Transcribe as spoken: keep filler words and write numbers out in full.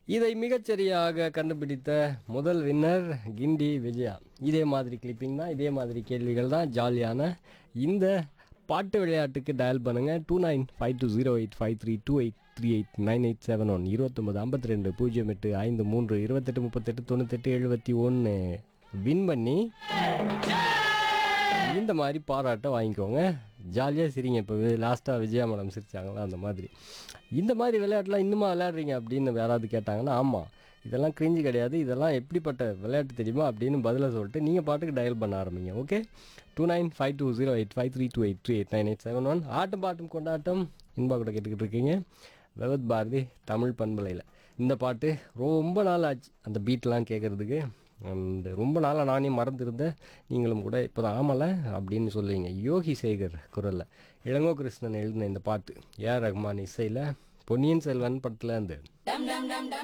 இதை மிகச்சரியாக கண்டுபிடித்த முதல் வின்னர் கிண்டி விஜயா. இதே மாதிரி கிளிப்பிங் தான், இதே மாதிரி கேள்விகள் தான். ஜாலியான இந்த பாட்டு விளையாட்டுக்கு டயல் பண்ணுங்கள். Two nine five two zero eight five three two eight three eight nine eight seven one இருபத்தொம்பது ஐம்பத்தி ரெண்டு பூஜ்ஜியம் எட்டு ஐந்து மூன்று இருபத்தெட்டு முப்பத்தெட்டு தொண்ணூத்தெட்டு எழுபத்தி ஒன்று வின் பண்ணி இந்த மாதிரி பாராட்டை வாங்கிக்கோங்க. ஜாலியாக சிரிங்க. இப்போ லாஸ்ட்டாக விஜயா மேடம் சிரிச்சாங்களா, அந்த மாதிரி. இந்த மாதிரி விளையாட்டுலாம் இன்னுமா விளையாடுறீங்க அப்படின்னு யாராவது கேட்டாங்கன்னா, ஆமாம், இதெல்லாம் கிரிஞ்சு கிடையாது, இதெல்லாம் எப்படிப்பட்ட விளையாட்டு தெரியுமா அப்படின்னு பதிலை சொல்லிட்டு நீங்கள் பாட்டுக்கு டயல் பண்ண ஆரம்பிங்க. Okay, two nine five two zero eight five three two eight three eight nine eight seven one ஆட்டம் பாட்டும் கொண்டாட்டம் இன்பா கூட கேட்டுக்கிட்டு இருக்கீங்க விவத் பாரதி தமிழ் பண்பலையில். இந்த பாட்டு ரொம்ப நாள் ஆச்சு அந்த பீட்லாம் கேட்குறதுக்கு. அண்ட் ரொம்ப நாளாக நானே மறந்துருந்தேன், நீங்களும் கூட இப்போ தான் ஆமலை அப்படின்னு சொல்லுவீங்க. யோகி சேகர் குரலில் இளங்கோ கிருஷ்ணன் எழுதின இந்த பாட்டு ஏஆர் ரஹ்மான் இசையில் பொன்னியின் செல்வன் படத்தில் இருந்து